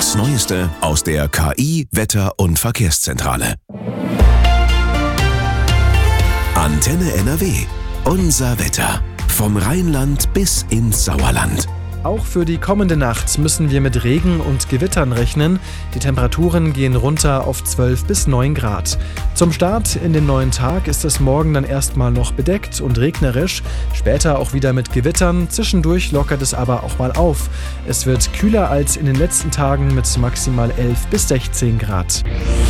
Das Neueste aus der KI, Wetter- und Verkehrszentrale. Antenne NRW. Unser Wetter. Vom Rheinland bis ins Sauerland. Auch für die kommende Nacht müssen wir mit Regen und Gewittern rechnen. Die Temperaturen gehen runter auf 12 bis 9 Grad. Zum Start in den neuen Tag ist es morgen dann erstmal noch bedeckt und regnerisch. Später auch wieder mit Gewittern. Zwischendurch lockert es aber auch mal auf. Es wird kühler als in den letzten Tagen mit maximal 11 bis 16 Grad.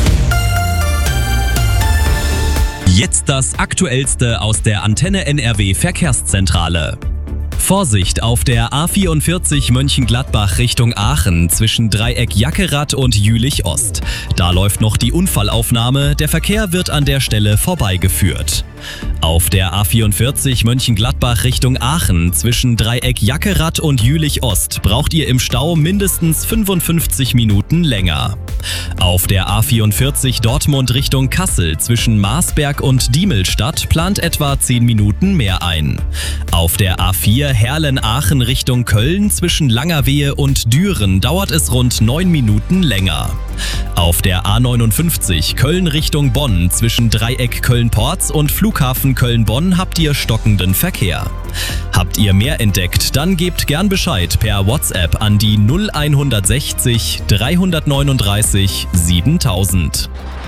Jetzt das Aktuellste aus der Antenne NRW Verkehrszentrale. Vorsicht auf der A44 Mönchengladbach Richtung Aachen zwischen Dreieck Jackerath und Jülich Ost. Da läuft noch die Unfallaufnahme, der Verkehr wird an der Stelle vorbeigeführt. Auf der A44 Mönchengladbach Richtung Aachen zwischen Dreieck Jackerath und Jülich Ost braucht ihr im Stau mindestens 55 Minuten länger. Auf der A44 Dortmund Richtung Kassel zwischen Marsberg und Diemelstadt plant etwa 10 Minuten mehr ein. Auf der A4 Herlen-Aachen Richtung Köln zwischen Langerwehe und Düren dauert es rund 9 Minuten länger. Auf der A59 Köln Richtung Bonn zwischen Dreieck Köln-Porz und Flughafen Köln-Bonn habt ihr stockenden Verkehr. Habt ihr mehr entdeckt, dann gebt gern Bescheid per WhatsApp an die 0160 339 7000.